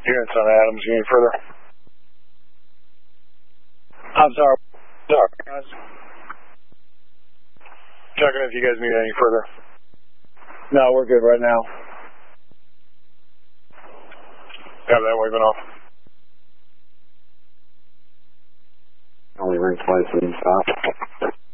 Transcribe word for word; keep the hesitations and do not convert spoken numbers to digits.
Units on Adams, you need further? I'm sorry. Sorry, guys. Checking if you guys need any further. No, we're good right now. Have that waving off. Only ring twice when you stop.